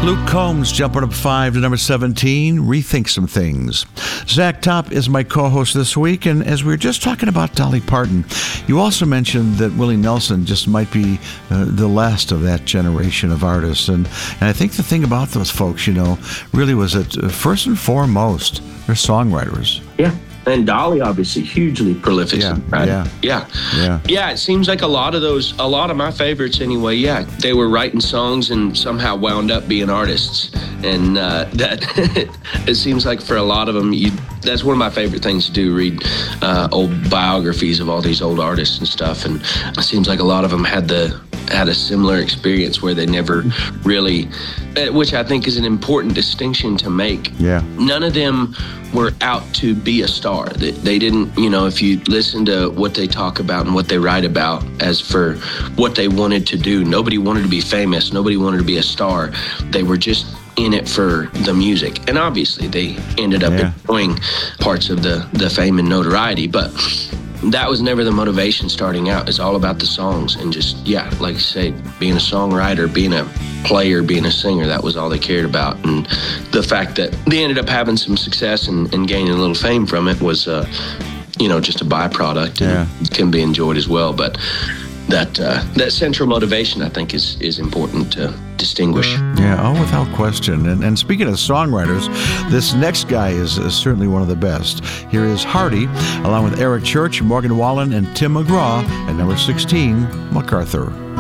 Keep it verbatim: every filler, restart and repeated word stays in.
Luke Combs jumping up five to number seventeen, Rethink Some Things. Zach Top is my co-host this week, and as we were just talking about Dolly Parton, you also mentioned that Willie Nelson just might be uh, the last of that generation of artists. And, and I think the thing about those folks, you know, really was that uh, first and foremost, they're songwriters. Yeah. And Dolly, obviously, hugely prolific. Yeah, right? yeah, yeah, yeah, yeah. It seems like a lot of those, a lot of my favorites, anyway. Yeah, they were writing songs and somehow wound up being artists, and uh, that it seems like for a lot of them, you, that's one of my favorite things to do. Read uh, old biographies of all these old artists and stuff, and it seems like a lot of them had the had a similar experience where they never really, which I think is an important distinction to make. Yeah, none of them were out to be a star. They, they didn't, you know, if you listen to what they talk about and what they write about as for what they wanted to do, nobody wanted to be famous, nobody wanted to be a star. They were just in it for the music. And obviously they ended up yeah. enjoying parts of the, the fame and notoriety, but that was never the motivation starting out. It's all about the songs and just, yeah, like you say, being a songwriter, being a player, being a singer, that was all they cared about. And the fact that they ended up having some success and, and gaining a little fame from it was, uh, you know, just a byproduct and yeah. can be enjoyed as well. But that uh, that central motivation, I think, is is important to distinguish. Yeah, oh, without question. And, and speaking of songwriters, this next guy is, is certainly one of the best. Here is Hardy, along with Eric Church, Morgan Wallen, and Tim McGraw, at number sixteen, MacArthur.